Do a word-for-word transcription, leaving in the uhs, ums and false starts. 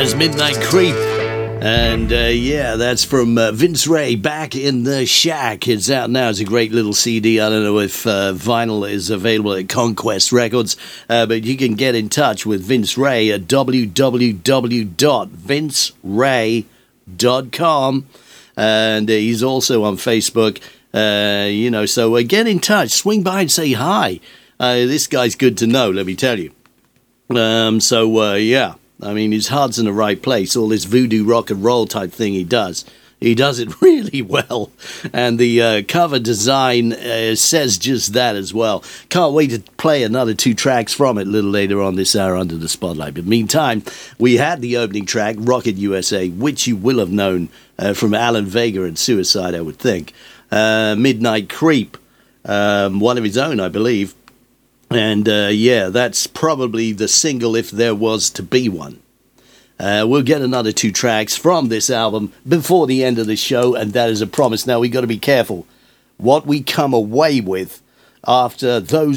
was Midnight Creep. And uh, yeah, that's from uh, Vince Ray, Back in the Shack. It's out now. It's a great little C D. I don't know if uh, vinyl is available at Conquest Records, uh, but you can get in touch with Vince Ray at w w w dot vince ray dot com. And uh, he's also on Facebook. Uh, you know, so uh, get in touch. Swing by and say hi. Uh, this guy's good to know, let me tell you. Um, so, uh, yeah. I mean, his heart's in the right place. All this voodoo rock and roll type thing he does. He does it really well. And the uh, cover design uh, says just that as well. Can't wait to play another two tracks from it a little later on this hour under the spotlight. But meantime, we had the opening track, Rocket U S A, which you will have known uh, from Alan Vega and Suicide, I would think. Uh, Midnight Creep, um, one of his own, I believe. And, uh, yeah, that's probably the single if there was to be one. Uh, we'll get another two tracks from this album before the end of the show, and that is a promise. Now, we've got to be careful what we come away with after those